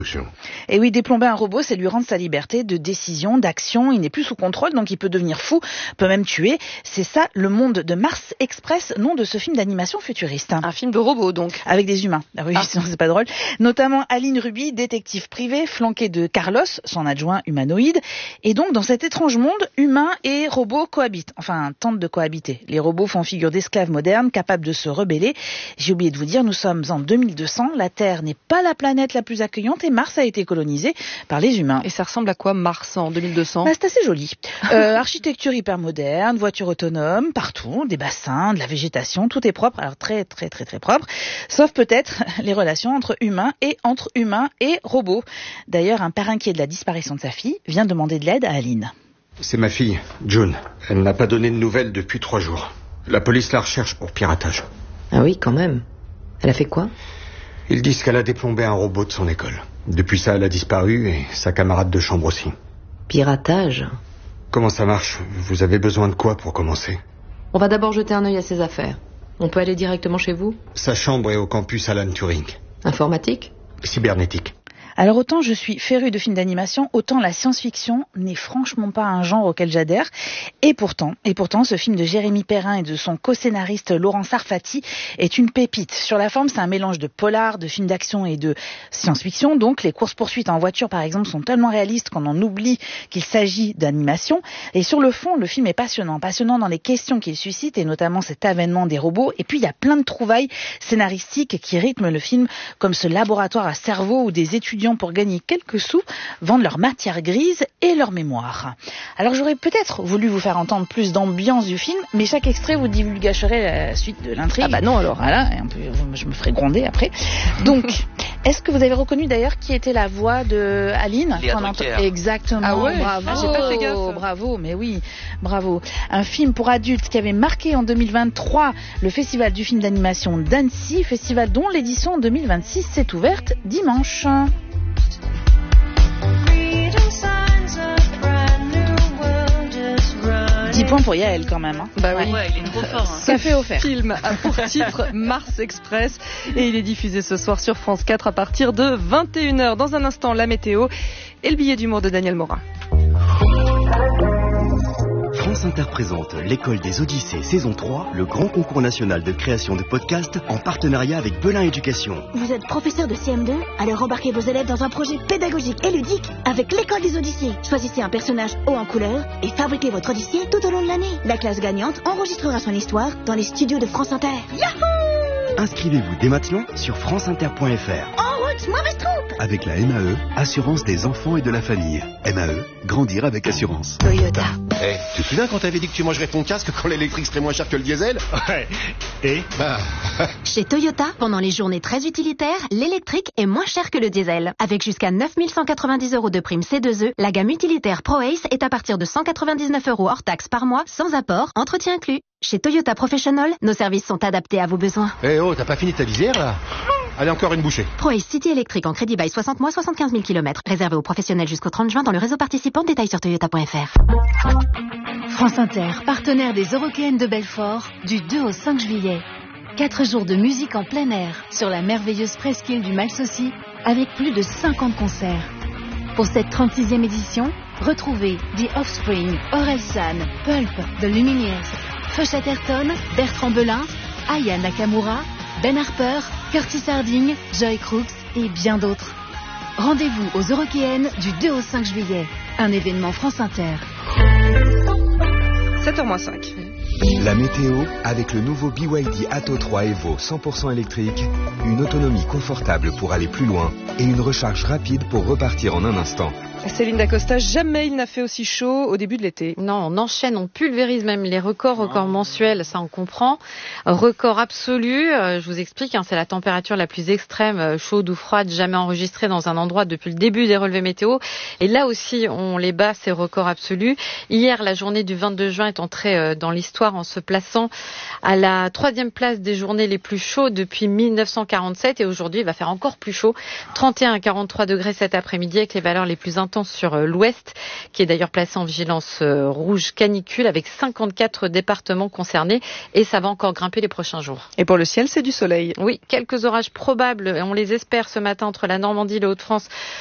Et oui, déplomber un robot, c'est lui rendre sa liberté de décision, d'action. Il n'est plus sous contrôle, donc il peut devenir fou, peut même tuer. C'est ça, le monde de Mars Express, nom de ce film d'animation futuriste. Un film de robot, donc. Avec des humains. Ah oui, sinon c'est pas drôle. Notamment Aline Ruby, détective privé, flanquée de Carlos, son adjoint humanoïde. Et donc, dans cet étrange monde, humains et robots cohabitent. Enfin, tentent de cohabiter. Les robots font figure d'esclaves modernes, capables de se rebeller. J'ai oublié de vous dire, nous sommes en 2200. La Terre n'est pas la planète la plus accueillante et Mars a été colonisé par les humains. Et ça ressemble à quoi, Mars, en 2200 ? C'est assez joli. Architecture hyper moderne, voitures autonomes, partout, des bassins, de la végétation, tout est propre, alors très très très très propre, sauf peut-être les relations entre humains et robots. D'ailleurs, un père inquiet de la disparition de sa fille vient demander de l'aide à Aline. C'est ma fille, June. Elle n'a pas donné de nouvelles depuis 3 jours. La police la recherche pour piratage. Ah oui, quand même. Elle a fait quoi ? Ils disent qu'elle a déplombé un robot de son école. Depuis ça, elle a disparu et sa camarade de chambre aussi. Piratage ? Comment ça marche ? Vous avez besoin de quoi pour commencer ? On va d'abord jeter un œil à ses affaires. On peut aller directement chez vous ? Sa chambre est au campus Alan Turing. Informatique ? Cybernétique. Alors autant je suis férue de films d'animation, autant la science-fiction n'est franchement pas un genre auquel j'adhère. Et pourtant, ce film de Jérémy Perrin et de son co-scénariste Laurent Sarfati est une pépite. Sur la forme, c'est un mélange de polar, de films d'action et de science-fiction. Donc les courses-poursuites en voiture, par exemple, sont tellement réalistes qu'on en oublie qu'il s'agit d'animation. Et sur le fond, le film est passionnant dans les questions qu'il suscite et notamment cet avènement des robots. Et puis il y a plein de trouvailles scénaristiques qui rythment le film, comme ce laboratoire à cerveau où des étudiants pour gagner quelques sous vendent leur matière grise et leur mémoire. Alors j'aurais peut-être voulu vous faire entendre plus d'ambiance du film, mais chaque extrait vous divulgacherait la suite de l'intrigue. Ah bah non alors. Voilà, et un peu, je me ferai gronder après. Donc, est-ce que vous avez reconnu d'ailleurs qui était la voix de Aline ? Exactement. Ah ouais. Bravo. Ah, j'ai pas fait gaffe. Bravo, mais oui, bravo. Un film pour adultes qui avait marqué en 2023 le festival du film d'animation d'Annecy, festival dont l'édition en 2026 s'est ouverte dimanche. 10 points pour Yael quand même. Hein. Bah oui, ouais, il est trop fort. Hein. Café offert. Ce film a pour titre Mars Express et il est diffusé ce soir sur France 4 à partir de 21h. Dans un instant, la météo et le billet d'humour de Daniel Morin. France Inter présente l'École des Odyssées saison 3, le grand concours national de création de podcasts en partenariat avec Belin Éducation. Vous êtes professeur de CM2 ? Alors embarquez vos élèves dans un projet pédagogique et ludique avec l'École des Odyssées. Choisissez un personnage haut en couleur et fabriquez votre Odyssée tout au long de l'année. La classe gagnante enregistrera son histoire dans les studios de France Inter. Yahoo ! Inscrivez-vous dès maintenant sur franceinter.fr. En route, mauvaise troupe ! Avec la MAE, Assurance des enfants et de la famille. MAE, grandir avec assurance. Toyota. Tu te souviens quand t'avais dit que tu mangerais ton casque quand l'électrique serait moins cher que le diesel ? Ouais. Et Chez Toyota, pendant les journées très utilitaires, l'électrique est moins cher que le diesel. Avec jusqu'à 9 190 € de prime C2E, la gamme utilitaire ProAce est à partir de 199 € hors taxe par mois, sans apport, entretien inclus. Chez Toyota Professional, nos services sont adaptés à vos besoins. T'as pas fini ta visière là ? Allez, encore une bouchée. ProAce City électrique en crédit by 60 mois, 75 000 km. Réservé aux professionnels jusqu'au 30 juin dans le réseau participant. Détails sur toyota.fr. France Inter, partenaire des Eurockéennes de Belfort, du 2 au 5 juillet. 4 jours de musique en plein air sur la merveilleuse presqu'île du Malsaucy avec plus de 50 concerts. Pour cette 36e édition, retrouvez The Offspring, Orelsan, Pulp, The Lumineers, Fush Atherton, Bertrand Belin, Aya Nakamura, Ben Harper, Curtis Harding, Joy Crooks et bien d'autres. Rendez-vous aux Eurockéennes du 2 au 5 juillet. Un événement France Inter. 7h-5. La météo avec le nouveau BYD Atto 3 Evo 100% électrique, une autonomie confortable pour aller plus loin et une recharge rapide pour repartir en un instant. Céline Dacosta, jamais il n'a fait aussi chaud au début de l'été. Non, on enchaîne, on pulvérise même les records mensuels, ça on comprend. Record absolu, je vous explique, c'est la température la plus extrême, chaude ou froide, jamais enregistrée dans un endroit depuis le début des relevés météo. Et là aussi, on les bat, ces records absolus. Hier, la journée du 22 juin est entrée dans l'histoire en se plaçant à la 3e place des journées les plus chaudes depuis 1947. Et aujourd'hui, il va faire encore plus chaud. 31 à 43 degrés cet après-midi avec les valeurs les plus intenses intense sur l'ouest, qui est d'ailleurs placé en vigilance rouge canicule avec 54 départements concernés et ça va encore grimper les prochains jours. Et pour le ciel, c'est du soleil. Oui, quelques orages probables, on les espère ce matin entre la Normandie et les Hauts-de-France